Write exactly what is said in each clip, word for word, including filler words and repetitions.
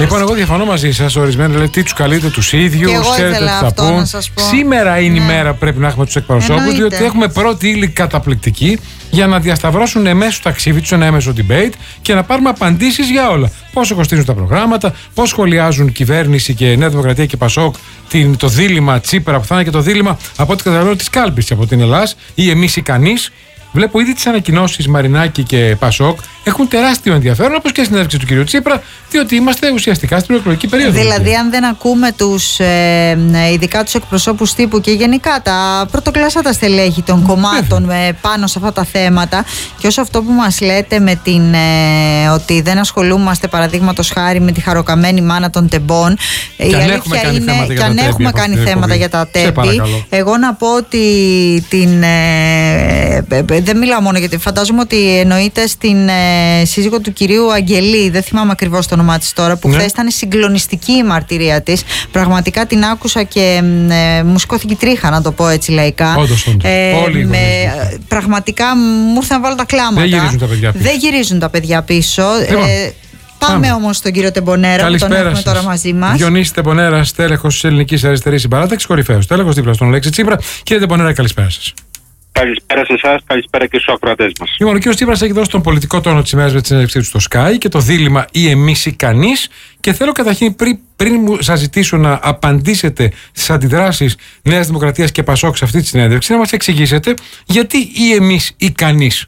Λοιπόν, εγώ διαφωνώ μαζί σας. Ορισμένοι λένε τι τους καλείτε τους ίδιους, ξέρετε τι θα πούν. Σήμερα είναι ναι. η μέρα που πρέπει να έχουμε τους εκπροσώπους, διότι έχουμε πρώτη ύλη καταπληκτική για να διασταυρώσουν εμέσω ταξίδι τους, ένα έμεσο debate και να πάρουμε απαντήσεις για όλα. Πόσο κοστίζουν τα προγράμματα, πώς σχολιάζουν κυβέρνηση και Νέα Δημοκρατία και Πασόκ την, το δίλημμα Τσίπρα, που θα είναι και το δίλημμα από ό,τι καταλαβαίνω της κάλπης από την Ελλάδα, ή εμείς ή κανείς. Βλέπω ήδη τις ανακοινώσεις Μαρινάκη και Πασόκ έχουν τεράστιο ενδιαφέρον, όπως και η συνέντευξη του κ. Τσίπρα, διότι είμαστε ουσιαστικά στην προεκλογική περίοδο. Δηλαδή, αν δεν ακούμε τους, ε, ειδικά τους εκπροσώπους τύπου και γενικά τα πρωτοκλασσάτα στελέχη των κομμάτων ε, πάνω σε αυτά τα θέματα, και όσο αυτό που μας λέτε με την, ε, ότι δεν ασχολούμαστε παραδείγματος χάρη με τη χαροκαμένη μάνα των τεμπών, η αλήθεια είναι, και αν έχουμε κάνει θέματα για τα τέμπη, εγώ να πω ότι την. Ε, δεν μιλάω μόνο γιατί φαντάζομαι ότι εννοείται στην ε, σύζυγο του κυρίου Αγγελή, δεν θυμάμαι ακριβώς το όνομά της τώρα, που ναι. χθες ήταν συγκλονιστική η μαρτυρία της. Πραγματικά την άκουσα και ε, μου σηκώθηκε τρίχα, να το πω έτσι λαϊκά. Όντως, όντως. Ε, Όλοι με, πραγματικά μου ήρθαν να βάλω τα κλάματα. Δεν γυρίζουν τα παιδιά πίσω. Δεν γυρίζουν τα παιδιά πίσω. Ε, Πάμε όμως στον κύριο Τεμπονέρα, που τον έχουμε τώρα μαζί μας. Διονύση Τεμπονέρα, τέλεχος της Ελληνικής Αριστερής Συμπαράταξης, κορυφαίος τέλεχος δίπλα στον Αλέξη Τσίπρα. Κύριε Τεμπονέρα, καλησπέρα σας. Καλησπέρα σε εσάς, καλησπέρα και στους ακροατές μας. Λοιπόν, ο κ. Τσίπρας έχει δώσει τον πολιτικό τόνο της ημέρας με τη συνέντευξή του στο Sky και το δίλημμα ή εμείς ή κανείς. Και θέλω καταρχήν πριν, πριν μου σας ζητήσω να απαντήσετε στις αντιδράσεις Νέας Δημοκρατίας και Πασόκ σε αυτή τη συνέντευξη, να μας εξηγήσετε γιατί ή εμείς ή κανείς.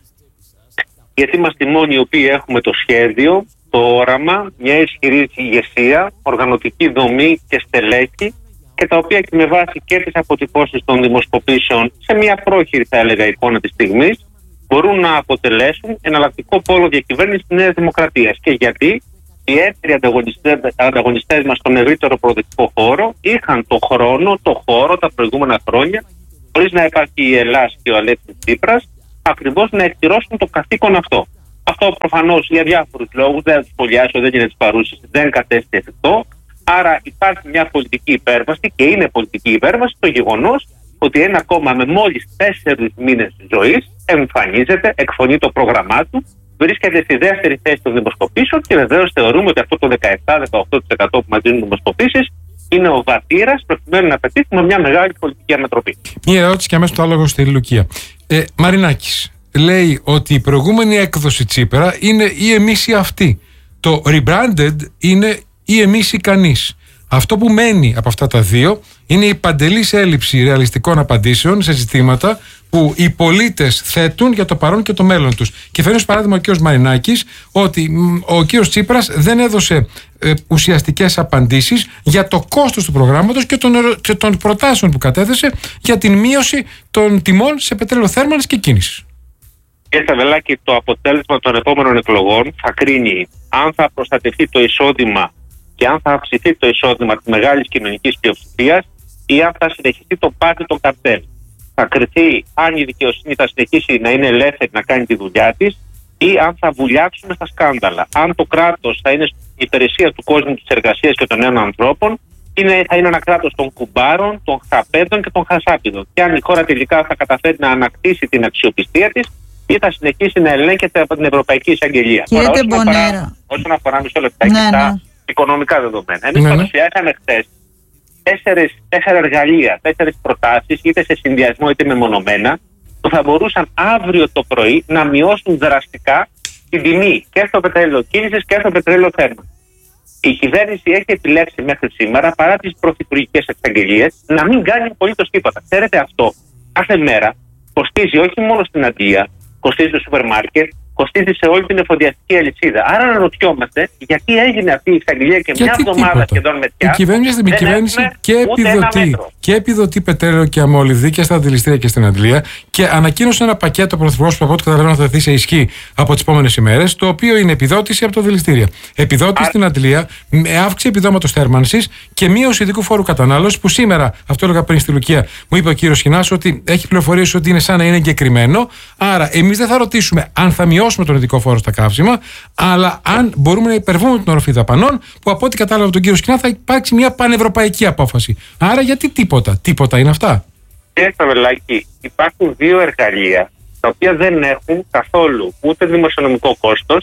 Γιατί είμαστε οι μόνοι οι οποίοι έχουμε το σχέδιο, το όραμα, μια ισχυρή ηγεσία, οργανωτική δομή και στελέχη, και τα οποία και με βάση και τις αποτυπώσεις των δημοσκοπήσεων σε μια πρόχειρη, θα έλεγα, εικόνα της στιγμής, μπορούν να αποτελέσουν εναλλακτικό πόλο διακυβέρνησης της Νέας Δημοκρατίας. Και γιατί οι έτεροι ανταγωνιστές, ανταγωνιστές μας στον ευρύτερο προοδευτικό χώρο είχαν το χρόνο, το χώρο τα προηγούμενα χρόνια, χωρίς να υπάρχει η Ελλάς και ο Αλέξης Τσίπρας, ακριβώς να εκτηρώσουν το καθήκον αυτό. Αυτό προφανώς για διάφορους λόγους, δεν θα τους σχολιάσω, δεν είναι της παρούσης, δεν κατέστη εφικτό. Άρα υπάρχει μια πολιτική υπέρβαση, και είναι πολιτική υπέρβαση το γεγονός ότι ένα κόμμα με μόλις τέσσερις μήνες ζωής εμφανίζεται, εκφωνεί το πρόγραμμά του, βρίσκεται στη δεύτερη θέση των δημοσκοπήσεων, και βεβαίως θεωρούμε ότι αυτό το δεκαεπτά με δεκαοκτώ τοις εκατό που μας δίνουν δημοσκοπήσεις είναι ο βατήρας προκειμένου να πετύχουμε μια μεγάλη πολιτική ανατροπή. Μια ερώτηση και αμέσως το άλογο στη Λουκία. Ε, Μαρινάκης λέει ότι η προηγούμενη έκδοση Τσίπρα είναι ή εμείς ή αυτοί. Το rebranded είναι ή εμείς ή κανείς. Αυτό που μένει από αυτά τα δύο είναι η παντελής έλλειψη ρεαλιστικών απαντήσεων σε ζητήματα που οι πολίτες θέτουν για το παρόν και το μέλλον τους. Και φέρνει ως παράδειγμα ο κ. Μαρινάκης ότι ο κ. Τσίπρας δεν έδωσε ε, ουσιαστικές απαντήσεις για το κόστος του προγράμματος και των, και των προτάσεων που κατέθεσε για την μείωση των τιμών σε πετρέλαιο θέρμανσης και κίνησης. Κύριε Σταβελάκη, το αποτέλεσμα των επόμενων εκλογών θα κρίνει αν θα προστατευτεί το εισόδημα και αν θα αυξηθεί το εισόδημα της μεγάλης κοινωνικής πλειοψηφίας ή αν θα συνεχιστεί το πάρτι των καρτέλ. Θα κριθεί αν η δικαιοσύνη θα συνεχίσει να είναι ελεύθερη να κάνει τη δουλειά της ή αν θα βουλιάξουμε στα σκάνδαλα. Αν το κράτος θα είναι στην υπηρεσία του κόσμου της εργασίας και των νέων ανθρώπων, είναι, θα είναι ένα κράτος των κουμπάρων, των χαπέδων και των χασάπιδων. Και αν η χώρα τελικά θα καταφέρει να ανακτήσει την αξιοπιστία της ή θα συνεχίσει να ελέγχεται από την Ευρωπαϊκή Εισαγγελία. Κύριε Τεμπονέρα, όσον αφορά μισό λεπτάκι ναι, τα ναι. οικονομικά δεδομένα. Εμείς ναι, ναι. παρουσιάσαμε χθες τέσσερις, τέσσερα εργαλεία, τέσσερις προτάσεις, είτε σε συνδυασμό είτε μεμονωμένα, που θα μπορούσαν αύριο το πρωί να μειώσουν δραστικά την τιμή και στο πετρέλαιο κίνησης και στο πετρέλαιο θέρμανσης. Η κυβέρνηση έχει επιλέξει μέχρι σήμερα, παρά τις πρωθυπουργικές εξαγγελίες, να μην κάνει απολύτως τίποτα. Ξέρετε, αυτό κάθε μέρα κοστίζει όχι μόνο στην Αγγλία, κοστίζει στο σούπερ μάρκετ, κοστίζει σε όλη την εφοδιαστική αλυσίδα. Άρα αναρωτιόμαστε γιατί έγινε αυτή η εξαγγελία και μια εβδομάδα σχεδόν με πια. Η κυβέρνηση, η κυβέρνηση και, επιδοτεί, και επιδοτεί πετρέλαιο και αμόλυβδη και στα αντιληστήρια και στην Αγγλία, και ανακοίνωσε ένα πακέτο πρωθυπουργός που από ό,τι καταλαβαίνω θα τεθεί σε ισχύ από τις επόμενες ημέρες, το οποίο είναι επιδότηση από τα δηληστήρια. Επιδότηση Άρα... στην Αγγλία με αύξηση επιδόματος θέρμανσης και μείωση ειδικού φόρου κατανάλωσης, που σήμερα, αυτό έλεγα πριν στη Λουκία, μου είπε ο κύριος Χινάς ότι έχει πληροφορίες ότι είναι σαν να είναι εγκεκριμένο. Άρα, εμείς δεν θα ρωτήσουμε αν θα μειώσουμε τον ειδικό φόρο στα καύσιμα, αλλά αν μπορούμε να υπερβούμε την οροφή δαπανών, που από ό,τι κατάλαβα τον κύριο Σκινά θα υπάρξει μια πανευρωπαϊκή απόφαση. Άρα, γιατί τίποτα, τίποτα είναι αυτά. Κύριε Σταβελάκη, υπάρχουν δύο εργαλεία τα οποία δεν έχουν καθόλου ούτε δημοσιονομικό κόστος,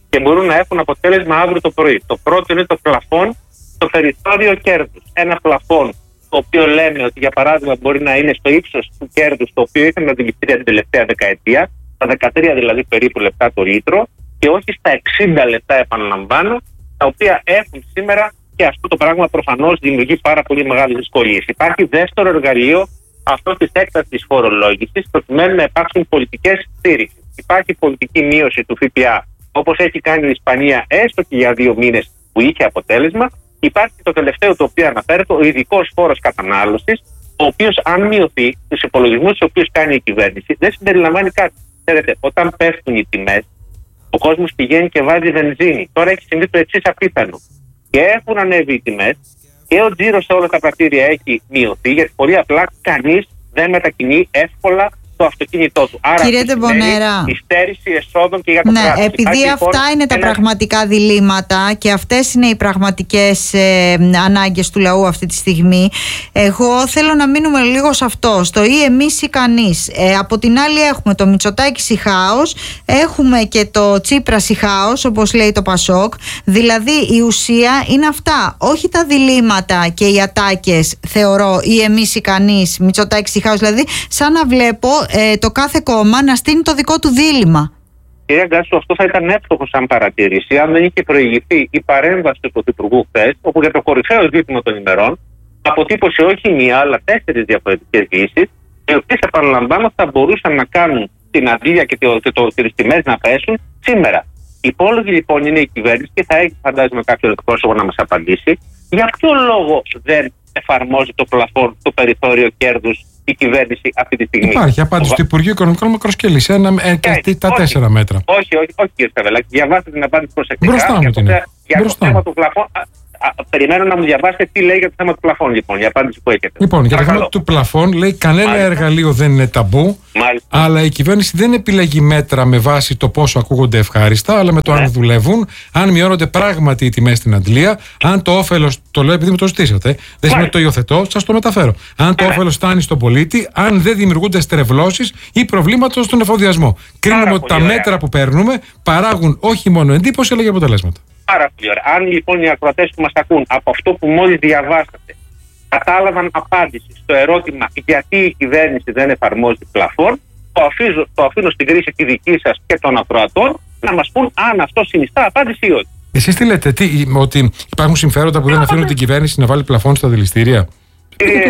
και μπορούν να έχουν αποτέλεσμα αύριο το πρωί. Το πρώτο είναι το πλαφόν, το περιθώριο κέρδους. Ένα πλαφόν το οποίο λέμε ότι για παράδειγμα μπορεί να είναι στο ύψος του κέρδους το οποίο είχαμε αντιληφθεί την τελευταία δεκαετία, στα δεκατρία δηλαδή περίπου λεπτά το λίτρο, και όχι στα εξήντα λεπτά, επαναλαμβάνω, τα οποία έχουν σήμερα, και αυτό το πράγμα προφανώς δημιουργεί πάρα πολύ μεγάλες δυσκολίες. Υπάρχει δεύτερο εργαλείο, αυτό της έκτακτης φορολόγησης, προκειμένου να υπάρξουν πολιτικές στήριξης. Υπάρχει πολιτική μείωση του ΦΠΑ, όπως έχει κάνει η Ισπανία έστω και για δύο μήνες που είχε αποτέλεσμα. Υπάρχει το τελευταίο το οποίο αναφέρεται, ο ειδικός φόρος κατανάλωσης, ο οποίος αν μειωθεί στους υπολογισμούς τους οποίους κάνει η κυβέρνηση, δεν συμπεριλαμβάνει κάτι. Ξέρετε, όταν πέφτουν οι τιμές, ο κόσμος πηγαίνει και βάζει βενζίνη. Τώρα έχει συμβεί το εξής απίθανο. Και έχουν ανέβει οι τιμές και ο τζίρος σε όλα τα πρατήρια έχει μειωθεί, γιατί πολύ απλά κανείς δεν μετακινεί εύκολα το αυτοκίνητό του. Άρα, κύριε Τεμπονέρα, η στέρηση εσόδων και για το ναι, κράτος. επειδή Υπάρχει, αυτά λοιπόν, είναι τα ένα... πραγματικά διλήμματα και αυτές είναι οι πραγματικές ε, ανάγκες του λαού αυτή τη στιγμή, εγώ θέλω να μείνουμε λίγο σε αυτό, στο ή εμείς ή κανείς. Ε, από την άλλη έχουμε το Μητσοτάκη ή χάος, έχουμε και το Τσίπρας ή χάος, όπως λέει το Πασόκ. Δηλαδή η ουσία είναι αυτά, όχι τα διλήμματα και οι ατάκες, θεωρώ, ή εμείς ή κανείς, Μητσοτάκη ή χάος. Δηλαδή σαν να βλέπω Ε, το κάθε κόμμα να στείλει το δικό του δίλημμα. Κυρία Γκάσου, αυτό θα ήταν εύστοχο σαν παρατήρηση αν δεν είχε προηγηθεί η παρέμβαση του Πρωθυπουργού χθες, όπου για το κορυφαίο ζήτημα των ημερών αποτύπωσε όχι μία αλλά τέσσερις διαφορετικές λύσεις, οι οποίες, επαναλαμβάνω, θα μπορούσαν να κάνουν την αντίλια και, το, και το, τις τιμές να πέσουν σήμερα. Υπόλογη λοιπόν είναι η κυβέρνηση και θα έχει, φαντάζομαι, κάποιο εκπρόσωπο να μας απαντήσει για ποιο λόγο δεν εφαρμόζει το πλαφόν, το περιθώριο κέρδους η κυβέρνηση αυτή τη στιγμή. Υπάρχει απάντηση του Υπουργείου Οικονομικών Μακροσκελής. Ένα, ε, και τα όχι, τέσσερα μέτρα. Όχι, όχι, όχι κύριε Σταβελάκη. Διαβάστε την απάντηση προσεκτικά. Μπροστά μου την είναι. Για το θέμα του πλαφών. Α, α, περιμένω να μου διαβάσετε τι λέει για το θέμα του πλαφών, λοιπόν, η απάντηση που έχετε. Λοιπόν, για το θέμα του πλαφών λέει κανένα Μάλιστα. εργαλείο δεν είναι ταμπού, Μάλιστα. αλλά η κυβέρνηση δεν επιλέγει μέτρα με βάση το πόσο ακούγονται ευχάριστα, αλλά με το ναι. αν δουλεύουν, αν μειώνονται πράγματι οι τιμές στην αντλία, αν το όφελος, το λέω επειδή μου το ζητήσατε, δεν σημαίνει το υιοθετώ, σας το μεταφέρω. Αν το ναι. όφελος φτάνει στον πολίτη, αν δεν δημιουργούνται στρεβλώσεις ή προβλήματα στον εφοδιασμό. Κρίνουμε ότι τα μέτρα που παίρνουμε παράγουν όχι μόνο εντύπωση, αλλά και αποτελέσματα. Πάρα πολύ ωραία. Αν λοιπόν οι ακροατές που μας ακούν από αυτό που μόλις διαβάσατε κατάλαβαν απάντηση στο ερώτημα γιατί η κυβέρνηση δεν εφαρμόζει πλαφόν, το αφήνω, το αφήνω στην κρίση τη δική σας και των ακροατών να μας πούν αν αυτό συνιστά απάντηση ή όχι. Εσείς τι λέτε, τι, ότι υπάρχουν συμφέροντα που δεν αφήνουν την κυβέρνηση να βάλει πλαφόν στα δηληστήρια? Κύριε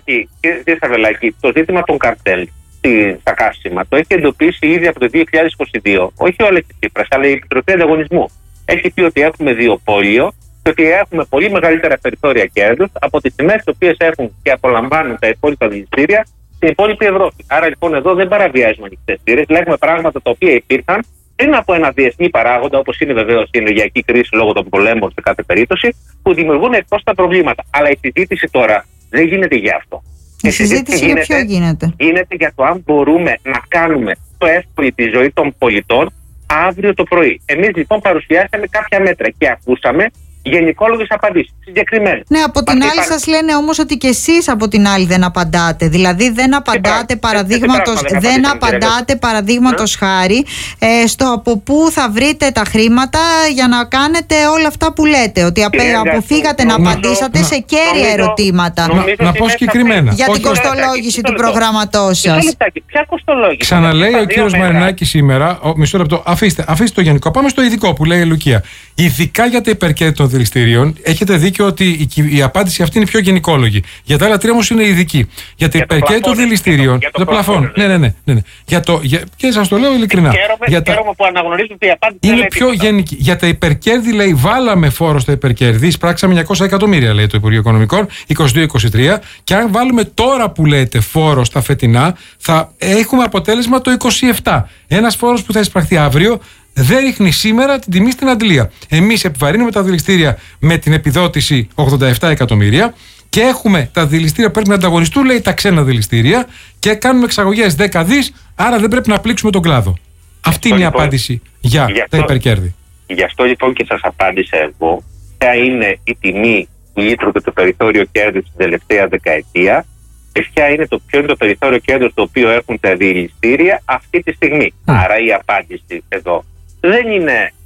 Σταβελάκη, το ζήτημα των καρτέλ στα καύσιμα το έχει εντοπίσει ήδη από το δύο χιλιάδες είκοσι δύο, όχι ο Αλέξης Τσίπρας, αλλά η Επιτροπή Ανταγωνισμού. Έχει πει ότι έχουμε διοπόλιο και ότι έχουμε πολύ μεγαλύτερα περιθώρια κέρδους από τις τιμές τις οποίες έχουν και απολαμβάνουν τα υπόλοιπα δηληστήρια στην υπόλοιπη Ευρώπη. Άρα λοιπόν εδώ δεν παραβιάζουμε ανοιχτές θύρες, λέγουμε πράγματα τα οποία υπήρχαν πριν από ένα διεθνή παράγοντα, όπως είναι βεβαίως η ενεργειακή κρίση λόγω των πολέμων σε κάθε περίπτωση, που δημιουργούν εκτός τα προβλήματα. Αλλά η συζήτηση τώρα δεν γίνεται για αυτό. Η, η συζήτηση για ποιο γίνεται? Γίνεται για το αν μπορούμε να κάνουμε το εύκολη τη ζωή των πολιτών αύριο το πρωί. Εμείς λοιπόν παρουσιάσαμε κάποια μέτρα και ακούσαμε γενικόλογες απαντήσεις. Συγκεκριμένα. Ναι, από την άλλη σας λένε όμως ότι και εσείς από την άλλη δεν απαντάτε. Δηλαδή δεν απαντάτε παραδείγματος, δεν, δεν απαντάτε παραδείγματος χάρη ε, στο από πού θα βρείτε τα χρήματα για να κάνετε όλα αυτά που λέτε. Ότι απε, αποφύγατε να απαντήσατε σε κέρια ερωτήματα. Να πω συγκεκριμένα. Για την κοστολόγηση του προγραμματός σας. Ποια κοστολόγηση? Ξαναλέει ο κύριος Μαρινάκης σήμερα, μισό λεπτό, αφήστε, αφήστε το γενικό. Πάμε στο ειδικό που λέει η Λουκία. Ειδικά για τα υπερκέρδη των δηληστηρίων, έχετε δίκιο ότι η, η απάντηση αυτή είναι πιο γενικόλογη. Για τα άλλα τρία όμως είναι ειδική. Για τα υπερκέρδη των δηληστηρίων. Για το, το πλαφόν. Ναι, ναι, ναι. ναι, ναι. Για το, για, και σας το λέω ειλικρινά. Χαίρομαι, για τα, χαίρομαι που αναγνωρίζετε ότι η απάντηση είναι πιο γενική. Για τα υπερκέρδη, λέει, βάλαμε φόρο στα υπερκέρδη. Εισπράξαμε εννιακόσια εκατομμύρια, λέει το Υπουργείο Οικονομικών, είκοσι δύο είκοσι τρία. Και αν βάλουμε τώρα που λέτε φόρο στα φετινά, θα έχουμε αποτέλεσμα το είκοσι επτά. Ένας φόρος που θα εισπραχθεί αύριο δεν ρίχνει σήμερα την τιμή στην αντλία. Εμείς επιβαρύνουμε τα δηληστήρια με την επιδότηση ογδόντα επτά εκατομμύρια και έχουμε τα δηληστήρια που πρέπει να ανταγωνιστούν, λέει, τα ξένα δηληστήρια και κάνουμε εξαγωγές δέκα δις, άρα δεν πρέπει να πλήξουμε τον κλάδο. Αυτή είναι η λοιπόν, απάντηση για γι αυτό, τα υπερκέρδη. Γι' αυτό λοιπόν και σας απάντησα εγώ ποια είναι η τιμή του λίτρου και το περιθώριο κέρδους την τελευταία δεκαετία και ποια είναι το, ποιο είναι το περιθώριο κέρδους το οποίο έχουν τα δηληστήρια αυτή τη στιγμή. Mm. Άρα η απάντηση εδώ δεν είναι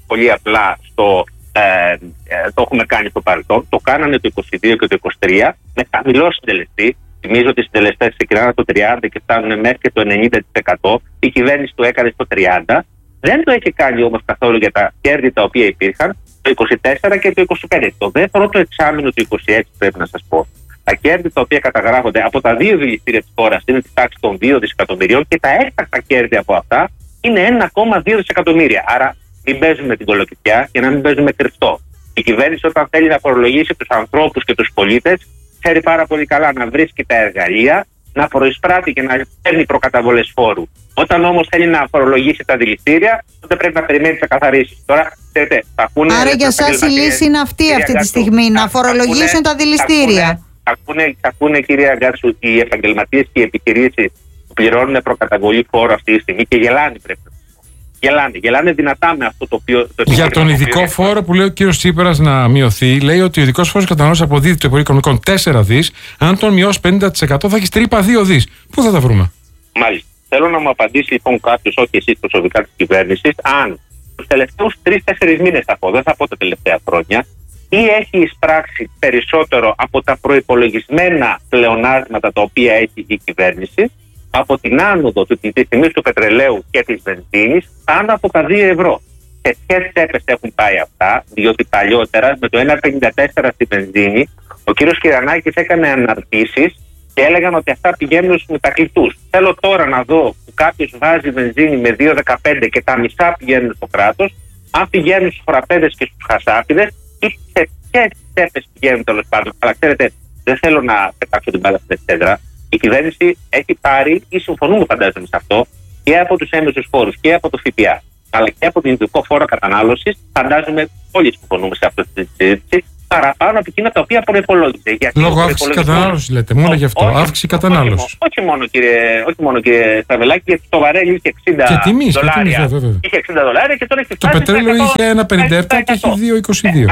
πολύ απλά στο, ε, ε, το έχουμε κάνει στο παρελθόν. Το κάνανε το είκοσι δύο και το είκοσι τρία με χαμηλό συντελεστή. Θυμίζω ότι οι συντελεστές ξεκινάνε το τριάντα και φτάνουν μέχρι και το ενενήντα τοις εκατό. Η κυβέρνηση το έκανε στο τριάντα τοις εκατό. Δεν το έχει κάνει όμως καθόλου για τα κέρδη τα οποία υπήρχαν το είκοσι τέσσερα και το είκοσι πέντε. Το δεύτερο το εξάμηνο του είκοσι έξι πρέπει να σας πω. Τα κέρδη τα οποία καταγράφονται από τα δύο δηληστήρια της χώρας είναι της τάξης των δύο δισεκατομμυρίων και τα έκτακτα κέρδη από αυτά είναι ένα κόμμα δύο δισεκατομμύρια. Άρα μην παίζουμε την κολοκυθιά και να μην παίζουμε κρυφτό. Η κυβέρνηση όταν θέλει να φορολογήσει τους ανθρώπους και τους πολίτες ξέρει πάρα πολύ καλά να βρίσκει τα εργαλεία, να προεισπράττει και να παίρνει προκαταβολές φόρου. Όταν όμως θέλει να φορολογήσει τα δηληστήρια, τότε πρέπει να περιμένει τις καθαρίσεις. Τώρα, ξέρετε, θα ακούνε. Άρα για εσάς η λύση είναι αυτή αυτή τη στιγμή, να φορολογήσουν τα δηληστήρια. Θα ακούνε, ακούνε, κυρία Γκάτσου, οι επαγγελματίες και οι επιχειρήσεις που πληρώνουν προκαταβολή φόρου αυτή τη στιγμή και γελάνε πρέπει να. Γελάνε, γελάνε δυνατά με αυτό το οποίο. Το για τον ειδικό οποίο... φόρο που λέει ο κύριος Τσίπρας να μειωθεί, λέει ότι ο ειδικός φόρος κατανάλωσης αποδίδει το Υπουργείο Οικονομικών τέσσερα δισεκατομμύρια, αν τον μειώσει πενήντα τοις εκατό θα έχει τρύπα δύο δισεκατομμύρια. Πού θα τα βρούμε? Μάλιστα. Θέλω να μου απαντήσει λοιπόν κάποιος, όχι εσείς προσωπικά της κυβέρνησης, αν τους τελευταίους τρεις-τέσσερις μήνες θα πω, δεν θα πω τα τελευταία χρόνια, ή έχει εισπράξει περισσότερο από τα προϋπολογισμένα πλεονάσματα τα οποία έχει η κυβέρνηση, από την άνοδο της τιμής του πετρελαίου και της βενζίνης πάνω από τα δύο ευρώ. Σε ποιες τσέπες έχουν πάει αυτά, διότι παλιότερα με το ένα πενήντα τέσσερα στη βενζίνη ο κύριος Κυρανάκης έκανε αναρτήσεις και έλεγαν ότι αυτά πηγαίνουν στους μετακλητούς. Θέλω τώρα να δω που κάποιος βάζει βενζίνη με δύο δεκαπέντε και τα μισά πηγαίνουν στο κράτος, αν πηγαίνουν στους φραπέδες και στους χασάπιδες ή σε ποιες τσέπες πηγαίνουν τέλος πάντων. Αλλά ξέρετε, δεν θέλω να πετάξω την μπάλα στην εξέδρα. Η κυβέρνηση έχει πάρει, ή συμφωνούμε φαντάζομαι σε αυτό, και από τους έμεσους φόρους και από το ΦΠΑ, αλλά και από τον ειδικό φόρο κατανάλωσης. Φαντάζομαι όλοι συμφωνούμε σε αυτή τη συζήτηση, παραπάνω από εκείνα τα οποία προϋπολόγιζε. Λόγω αύξηση κατανάλωση, λέτε, μόνο γι' αυτό. Αύξηση κατανάλωση. Όχι μόνο, κύριε, όχι μόνο κύριε Στραβελάκη, γιατί το βαρέλι είχε εξήντα και τιμής, δολάρια. Και τιμής, είχε εξήντα δολάρια και τώρα έχει φτάσει. Το πετρέλαιο είχε ένα πενήντα επτά και έχει δύο είκοσι δύο.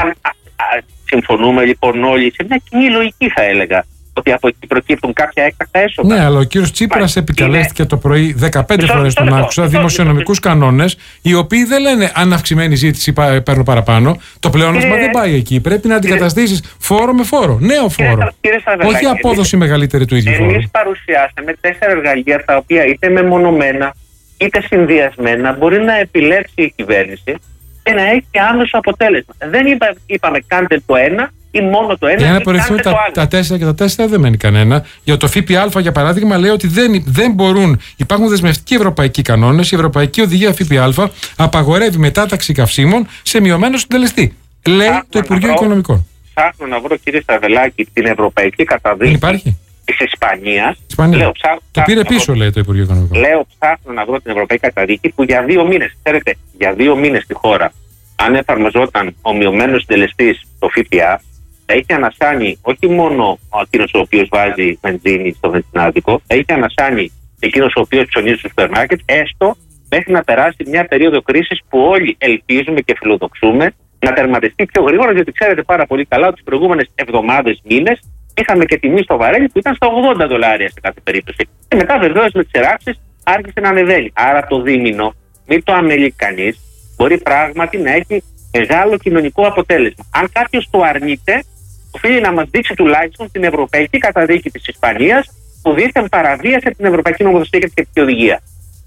Συμφωνούμε λοιπόν όλοι σε μια κοινή λογική, θα έλεγα. Ότι από εκεί προκύπτουν κάποια έκτακτα έσοδα. Ναι, αλλά ο κύριος Τσίπρας επικαλέστηκε είναι... το πρωί δεκαπέντε φορές τον άκουσα δημοσιονομικούς κανόνες, οι οποίοι δεν λένε αν αυξημένη ζήτηση παίρνω παραπάνω. Το πλεόνασμα δεν πάει εκεί. Πρέπει να αντικαταστήσεις φόρο με φόρο. Νέο φόρο. Όχι απόδοση μεγαλύτερη του ίδιου φόρου. Εμείς παρουσιάσαμε τέσσερα εργαλεία τα οποία είτε μεμονωμένα είτε συνδυασμένα μπορεί να επιλέξει η κυβέρνηση και να έχει άμεσο αποτέλεσμα. Δεν είπα, είπαμε κάντε το ένα ή μόνο το ένα. Για να απορριφθούν τα, τα τέσσερα και τα τέσσερα δεν μένει κανένα. Για το ΦΠΑ, για παράδειγμα, λέει ότι δεν, δεν μπορούν. Υπάρχουν δεσμευτικοί ευρωπαϊκοί κανόνες. Η Ευρωπαϊκή Οδηγία ΦΠΑ απαγορεύει μετάταξη καυσίμων σε μειωμένο συντελεστή. Λέει Ψάχνω το Υπουργείο βρω, Οικονομικών. Ψάχνω να βρω, κύριε Στραβελάκη, την ευρωπαϊκή καταδίκη της Ισπανίας. Λέω, ψά, το πήρε πίσω, βρω, λέει το Υπουργείο Οικονομικών. Λέω, ψάχνω να βρω την ευρωπαϊκή καταδίκη που για δύο μήνες, ξέρετε, για δύο μήνες στη χώρα, αν εφαρμοζόταν ο μειωμένος συντελεστής στο ΦΠΑ, θα είχε ανασάνει όχι μόνο εκείνος ο οποίος βάζει βενζίνη στο βενζινάδικο, θα είχε ανασάνει εκείνος ο οποίος ψωνίζει στο σούπερ μάρκετ, έστω μέχρι να περάσει μια περίοδο κρίσης που όλοι ελπίζουμε και φιλοδοξούμε να τερματιστεί πιο γρήγορα, γιατί ξέρετε πάρα πολύ καλά ότι τις προηγούμενες εβδομάδες, μήνες είχαμε και τιμή στο βαρέλι που ήταν στα ογδόντα δολάρια σε κάθε περίπτωση. Και μετά βεβαίως με τις εράξεις άρχισε να ανεβαίνει. Άρα το δίμηνο, μην το αμελεί κανείς, μπορεί πράγματι να έχει μεγάλο κοινωνικό αποτέλεσμα. Αν κάποιος το αρνείται, οφείλει να μας δείξει τουλάχιστον την ευρωπαϊκή καταδίκη της Ισπανίας που δήθεν παραβίασε την ευρωπαϊκή νομοθεσία και την σχετική οδηγία.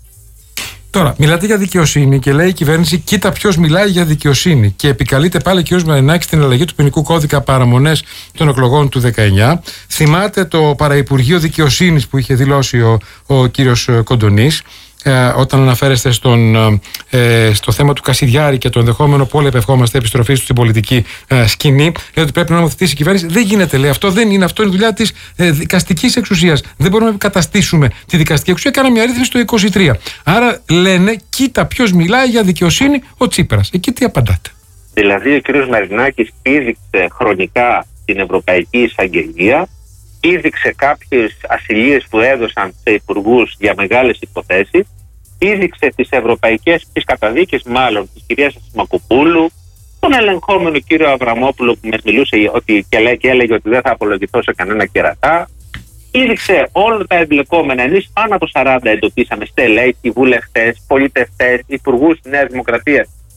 Τώρα, μιλάτε για δικαιοσύνη και λέει η κυβέρνηση: κοίτα ποιος μιλάει για δικαιοσύνη. Και επικαλείται πάλι ο κ. Μαρινάκης στην αλλαγή του ποινικού κώδικα παραμονές των εκλογών του δεκαεννιά. Θυμάται το Παραυπουργείο Δικαιοσύνης που είχε δηλώσει ο, ο κ. Κοντονής. Ε, όταν αναφέρεστε στον, ε, στο θέμα του Κασιδιάρη και το ενδεχόμενο που όλοι επευχόμαστε επιστροφή στην πολιτική ε, σκηνή, λέει ότι πρέπει να νομοθετήσει η κυβέρνηση. Δεν γίνεται, λέει. Αυτό δεν είναι. Αυτό είναι δουλειά της ε, δικαστικής εξουσίας. Δεν μπορούμε να καταστήσουμε τη δικαστική εξουσία. Κάνα μια ρύθμιση το είκοσι τρία. Άρα λένε, κοίτα ποιος μιλάει για δικαιοσύνη, ο Τσίπρας. Εκεί τι απαντάτε? Δηλαδή, ο κ. Μαρινάκης πήδηξε χρονικά την Ευρωπαϊκή Εισαγγελία, πήδηξε κάποιες ασυλίες που έδωσαν σε υπουργούς για μεγάλες υποθέσεις, πήδηξε τις ευρωπαϊκές, τις καταδίκες μάλλον της κυρίας Σιμακοπούλου, τον ελεγχόμενο κύριο Αβραμόπουλο που μας μιλούσε ότι, και, λέ, και έλεγε ότι δεν θα απολογηθώ σε κανένα κερατά, πήδηξε όλα τα εμπλεκόμενα. Εμείς πάνω από σαράντα εντοπίσαμε στελέχη, βουλευτές, πολιτευτές, υπουργούς της Νέας Δημοκρατίας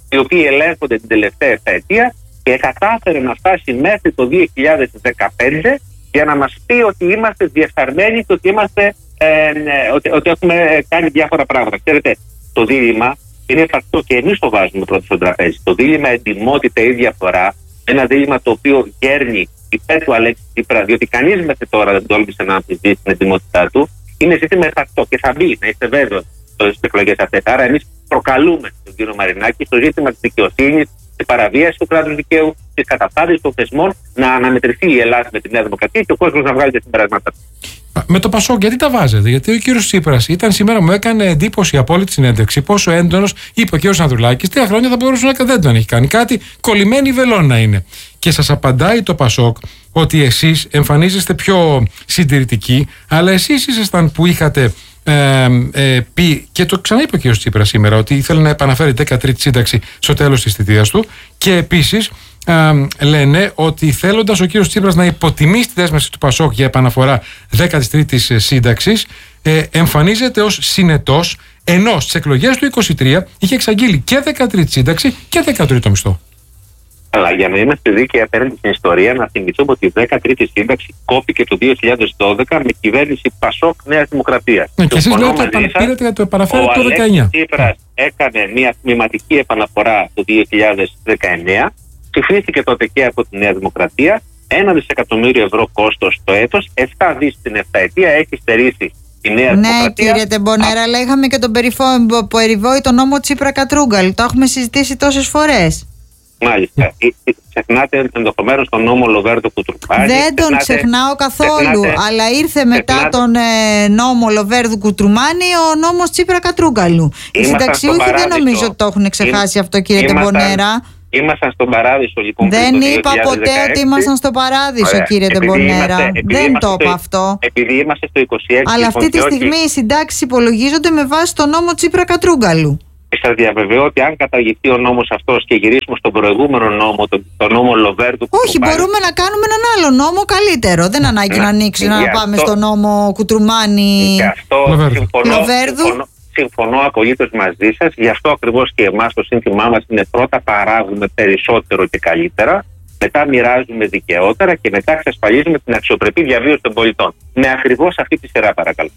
οι οποίοι ελέγχονται την τελευταία εφταετία και κατάφερε να φτάσει μέχρι το δύο χιλιάδες δεκαπέντε για να μας πει ότι είμαστε διεφθαρμένοι και ότι, είμαστε, ε, ε, ότι, ότι έχουμε κάνει διάφορα πράγματα. Ξέρετε, το δίλημμα είναι εφαρκτό και εμείς το βάζουμε πρώτα στο τραπέζι. Το δίλημμα εντιμότητα ή διαφορά, ένα δίλημμα το οποίο γέρνει υπέρ του Αλέξη Τσίπρα, διότι κανείς μέχρι τώρα δεν τόλμησε να αμφισβητήσει την εντιμότητά του, είναι ζήτημα εφαρκτό και θα μπει, να είστε βέβαιοι, στις εκλογές αυτές. Άρα, εμείς προκαλούμε τον κύριο Μαρινάκη στο ζήτημα της δικαιοσύνης, της παραβίασης του κράτους δικαίου, της καταπάτησης των θεσμών, να αναμετρηθεί η Ελλάδα με τη Νέα Δημοκρατία και ο κόσμος να βγάλει τα συμπεράσματα. Με το Πασόκ, γιατί τα βάζετε? Γιατί ο κύριος Τσίπρας ήταν σήμερα, μου έκανε εντύπωση η απόλυτη συνέντευξη. Πόσο έντονος, είπε ο κύριος Ανδρουλάκης, τρία χρόνια θα μπορούσε να δεν τον έχει κάνει κάτι, κολλημένη βελόνα είναι. Και σας απαντάει το Πασόκ ότι εσείς εμφανίζεστε πιο συντηρητικοί, αλλά εσείς ήσασταν που είχατε ε, ε, πει, και το ξαναείπε ο κύριος Τσίπρας σήμερα, ότι ήθελε να επαναφέρει δέκατη τρίτη σύνταξη στο τέλος της θητείας του. Και επίσης ε, λένε ότι θέλοντας ο κύριος Τσίπρας να υποτιμήσει τη δέσμευση του Πασόκ για επαναφορά δέκατη τρίτη σύνταξης, ε, εμφανίζεται ως συνετός, ενώ στις εκλογές του είκοσι τρία είχε εξαγγείλει και δέκατη τρίτη σύνταξη και δέκατο τρίτο μισθό. Αλλά για να είμαστε δίκαιοι απέναντι στην ιστορία, να θυμηθούμε ότι η δέκατη τρίτη σύνταξη κόπηκε το δύο χιλιάδες δώδεκα με κυβέρνηση Πασόκ Νέας Δημοκρατίας. Ναι, και εσείς λέτε ότι πήρατε για το επαναφέρετε το δεκαεννιά. Ο Τσίπρας έκανε μια τμηματική επαναφορά το δύο χιλιάδες δεκαεννιά, ψηφίστηκε τότε και από τη Νέα Δημοκρατία, ένα δισεκατομμύριο ευρώ κόστος το έτος, επτά δις την εφταετία, έχει στερήσει η Νέα ναι, Δημοκρατία. Ναι, κύριε Τεμπονέρα, αλλά είχαμε και τον περιβόητο νόμο Τσίπρα-Κατρούγκαλ. Το έχουμε συζητήσει τόσες φορές. Μάλιστα. Ξεχνάτε ενδεχομένως τον νόμο Λοβέρδο Κουτρουμάνη. Δεν τον ξεχνάτε, ξεχνάω καθόλου. Ξεχνάτε, αλλά ήρθε μετά ξεχνάτε. τον ε, νόμο Λοβέρδου Κουτρουμάνη ο νόμος Τσίπρα-Κατρούγκαλου. Οι συνταξιούχοι δεν νομίζω ότι το έχουν ξεχάσει Ήμ, αυτό, κύριε ήμασταν, Τεμπονέρα. Ήμασταν στον παράδεισο, λοιπόν. Δεν είπα ποτέ ότι ήμασταν στον παράδεισο, Ωραία. κύριε Τεμπονέρα. Δεν το είπα αυτό. Επειδή είμαστε στο είκοσι έξι. Αλλά αυτή τη στιγμή οι συντάξεις υπολογίζονται με βάση τον νόμο Τσίπρα-Κατρούγκαλου. Σας διαβεβαιώ ότι αν καταργηθεί ο νόμος αυτός και γυρίσουμε στον προηγούμενο νόμο, τον, τον νόμο Λοβέρδου. Όχι, Κουτρουμάνη, μπορούμε να κάνουμε έναν άλλο νόμο καλύτερο. Δεν ανάγκη να, να ανοίξει να αυτό, πάμε στον νόμο Κουτρουμάνη. Γι' αυτό συμφωνώ, συμφωνώ, συμφωνώ απολύτως μαζί σας. Γι' αυτό ακριβώς και εμάς το σύνθημά μας είναι πρώτα παράγουμε περισσότερο και καλύτερα, μετά μοιράζουμε δικαιότερα και μετά εξασφαλίζουμε την αξιοπρεπή διαβίωση των πολιτών. Με ακριβώς αυτή τη σειρά, παρακαλώ.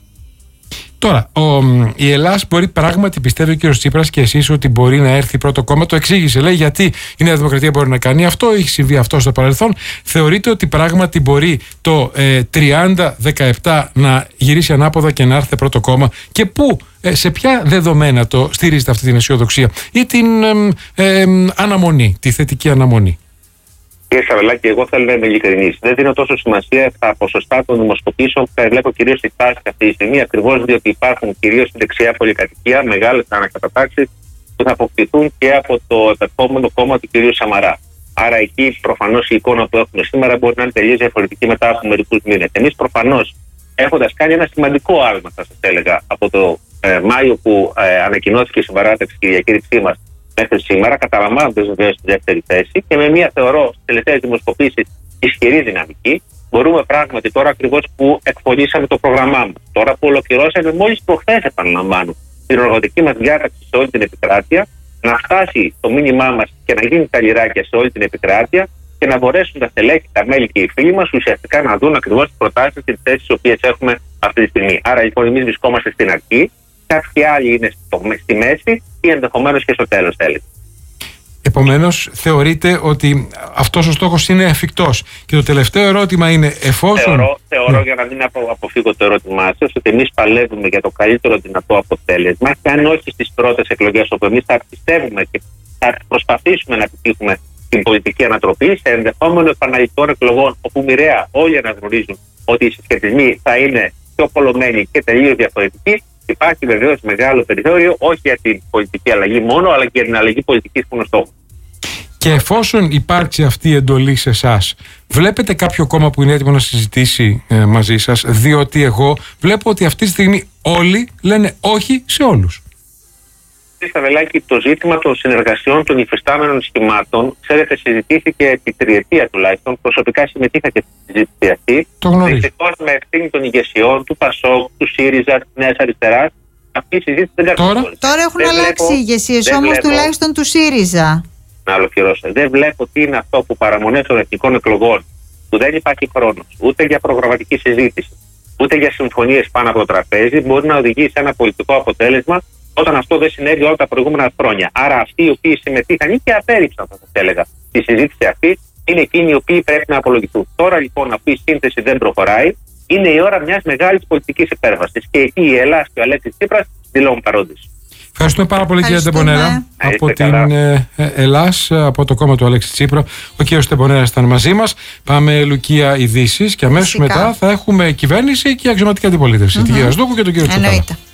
Τώρα, ο, η Ελλάδα μπορεί πράγματι, πιστεύει ο κ. Τσίπρας και εσείς, ότι μπορεί να έρθει πρώτο κόμμα. Το εξήγησε, λέει, γιατί η Νέα Δημοκρατία μπορεί να κάνει αυτό, έχει συμβεί αυτό στο παρελθόν. Θεωρείτε ότι πράγματι μπορεί το ε, τριάντα δεκαεπτά να γυρίσει ανάποδα και να έρθει πρώτο κόμμα, και πού, ε, σε ποια δεδομένα το στηρίζετε αυτή την αισιοδοξία ή την ε, ε, ε, αναμονή, τη θετική αναμονή? Κύριε Σαβελάκη, εγώ θέλω να είμαι ειλικρινής. Δεν δίνω τόσο σημασία στα ποσοστά των δημοσκοπήσεων που τα βλέπω κυρίως στη τάση αυτή τη στιγμή, ακριβώς διότι υπάρχουν κυρίως στην δεξιά πολυκατοικία μεγάλες ανακατατάξεις που θα αποκτηθούν και από το επόμενο κόμμα του κυρίου Σαμαρά. Άρα, εκεί προφανώς η εικόνα που έχουμε σήμερα μπορεί να είναι τελείως διαφορετική μετά από μερικούς μήνες. Εμείς προφανώς, έχοντας κάνει ένα σημαντικό άλμα, θα σας έλεγα, από το ε, Μάιο που ε, ανακοινώθηκε η συμπαράταξη και η διακήρυξή μας, μέχρι σήμερα, καταλαμβάνοντας βεβαίως τη δεύτερη θέση και με μια, θεωρώ, στις τελευταίες δημοσκοπήσεις ισχυρή δυναμική, μπορούμε πράγματι τώρα, ακριβώς που εκπονήσαμε το πρόγραμμά μας, τώρα που ολοκληρώσαμε μόλις προχθές, επαναλαμβάνω, την οργανωτική μας διάταξη σε όλη την επικράτεια, να φτάσει το μήνυμά μας και να γίνει τα λιράκια σε όλη την επικράτεια και να μπορέσουν τα στελέχη, τα μέλη και οι φίλοι μας ουσιαστικά να δουν ακριβώς τις προτάσεις και τις θέσεις τις οποίες έχουμε αυτή τη στιγμή. Άρα, λοιπόν, εμείς βρισκόμαστε στην αρχή. Κάποιοι άλλοι είναι στο, στη μέση ή ενδεχομένως και στο τέλος θέλει. Επομένως, θεωρείτε ότι αυτός ο στόχος είναι εφικτός. Και το τελευταίο ερώτημα είναι, εφόσον... Θεωρώ, θεωρώ ναι. για να μην απο, αποφύγω το ερώτημά σας, ότι εμείς παλεύουμε για το καλύτερο δυνατό αποτέλεσμα, και αν όχι στις πρώτες εκλογές, όπου εμείς θα πιστεύουμε και θα προσπαθήσουμε να επιτύχουμε την πολιτική ανατροπή, σε ενδεχόμενο επαναληπτών εκλογών, όπου μοιραία όλοι αναγνωρίζουν ότι οι συσχετισμοί θα είναι πιο πολλωμένοι και τελείως διαφορετικοί, υπάρχει βεβαίως μεγάλο περιθώριο όχι για την πολιτική αλλαγή μόνο, αλλά και για την αλλαγή πολιτικής που είναι ο στόχος. Και εφόσον υπάρξει αυτή η εντολή σε εσάς, βλέπετε κάποιο κόμμα που είναι έτοιμο να συζητήσει ε, μαζί σας? Διότι εγώ βλέπω ότι αυτή τη στιγμή όλοι λένε όχι σε όλους. Κύριε Σταβελάκη, το ζήτημα των συνεργασιών των υφιστάμενων σχημάτων, ξέρετε, συζητήθηκε επί τριετία τουλάχιστον. Προσωπικά συμμετείχα και στη συζήτηση αυτή. Το γνωρίζω. Δυστυχώς, με ευθύνη των ηγεσιών του Πασόκ, του ΣΥΡΙΖΑ, της Νέας Αριστεράς, αυτή η συζήτηση δεν Τώρα, Τώρα έχουν δεν αλλάξει οι ηγεσίες όμως τουλάχιστον του ΣΥΡΙΖΑ. Να ολοκληρώσω. Δεν βλέπω τι είναι αυτό που παραμονές των εθνικών εκλογών, που δεν υπάρχει χρόνος ούτε για προγραμματική συζήτηση, ούτε για συμφωνίες πάνω από το τραπέζι, μπορεί να οδηγήσει σε ένα πολιτικό αποτέλεσμα όταν αυτό δεν συνέβη όλα τα προηγούμενα χρόνια. Άρα αυτοί οι οποίοι συμμετείχαν ή και απέρριψαν, θα σας έλεγα, τη συζήτηση αυτή, είναι εκείνοι οι οποίοι πρέπει να απολογηθούν. Τώρα λοιπόν, αφού η σύνθεση δεν προχωράει, είναι η ώρα μιας μεγάλης πολιτικής επέμβασης. Και εκεί η Ελλάδα και ο Αλέξης Τσίπρας δηλώνουν παρόντες. Ευχαριστούμε πάρα πολύ, κύριε Τεμπονέρα. Από την ε, Ελλάς, από το κόμμα του Αλέξη Τσίπρα. Ο κύριος Τεμπονέρας ήταν μαζί μας. Πάμε Λουκία ειδήσεις και αμέσως μετά θα έχουμε κυβέρνηση και αξιωματική αντιπολίτευση. Mm-hmm. Τη κυρία Σδούκου και τον κύριο Τσίπρα.